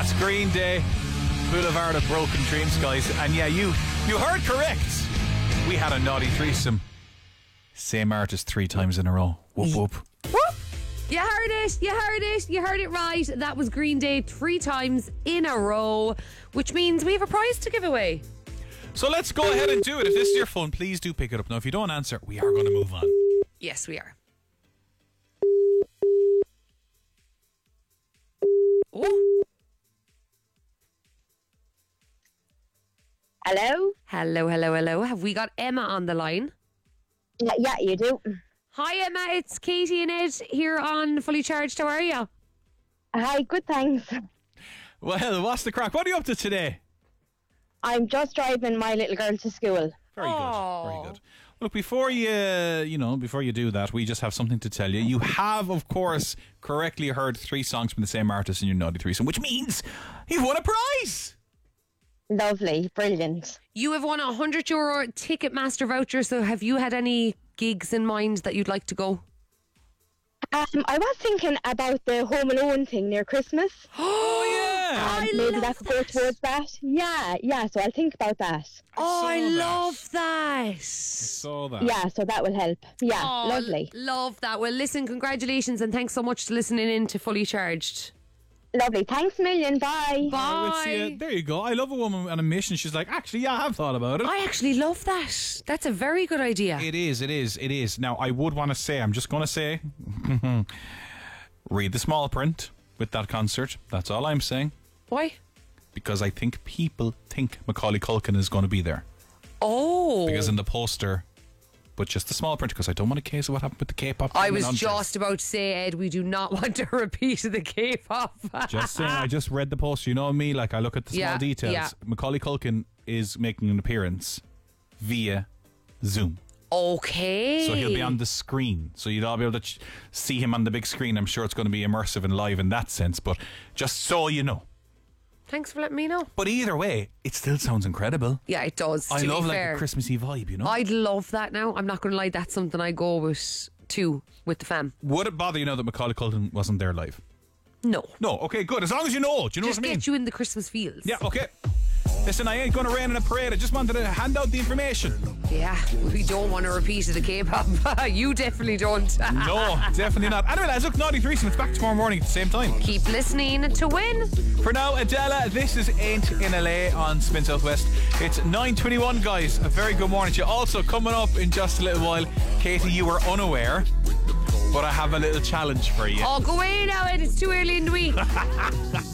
That's Green Day, Boulevard of Broken Dreams, guys. And yeah, you heard correct. We had a naughty threesome. Same artist 3 times in a row. Whoop whoop. Whoop! You heard it right. That was Green Day 3 times in a row, which means we have a prize to give away. So let's go ahead and do it. If this is your phone, please do pick it up. Now, if you don't answer, we are going to move on. Yes, we are. Oh. Hello? Hello. Have we got Emma on the line? Yeah, you do. Hi, Emma. It's Katie and Ed here on Fully Charged. How are you? Hi, good, thanks. Well, what's the crack? What are you up to today? I'm just driving my little girl to school. Very good. Look, before you do that, we just have something to tell you. You have, of course, correctly heard 3 songs from the same artist in your naughty threesome, which means you've won a prize. Lovely, brilliant. You have won a €100 Ticketmaster voucher, so have you had any gigs in mind that you'd like to go? I was thinking about the Home Alone thing near Christmas. Oh, yeah. Maybe that could go towards that. Yeah, so I'll think about that. I love that. I saw that. Yeah, so that will help. Yeah, lovely. Love that. Well, listen, congratulations and thanks so much for listening in to Fully Charged. Lovely. Thanks a million. Bye. Bye. There you go. I love a woman on a mission. She's like, actually, yeah, I have thought about it. I actually love that. That's a very good idea. It is. Now, I would want to say, I'm just going to say, read the small print with that concert. That's all I'm saying. Why? Because I think people think Macaulay Culkin is going to be there. Oh. Because in the poster, but just the small print, because I don't want a case of what happened with the K-pop. I was just about to say, Ed, we do not want to repeat the K-pop. Just saying, I just read the poster. You know me, like I look at the small details. Yeah. Macaulay Culkin is making an appearance via Zoom. Okay. So he'll be on the screen. So you'll all be able to see him on the big screen. I'm sure it's going to be immersive and live in that sense, but just so you know. Thanks for letting me know. But either way, it still sounds incredible. Yeah, it does. I love like fair. a Christmassy vibe, you know? I'd love that now. I'm not going to lie, that's something I go with too, with the fam. Would it bother you now that Macaulay Culkin wasn't there live? No. No, okay, good. As long as you know. Do you know Just what I mean? get you in the Christmas feels. Yeah, okay. Listen, I ain't going to rain in a parade. I just wanted to hand out the information. Yeah, we don't want to repeat the K-pop. You definitely don't. No, definitely not. Anyway, lads, look, Naughty Threesome. It's back tomorrow morning at the same time. Keep listening to win. For now, Adela, this is Ain't in LA on Spin Southwest. It's 9:21, guys. A very good morning to you. Also, coming up in just a little while, Katie, you were unaware, but I have a little challenge for you. Oh, go away now, Ed. It's too early in the week.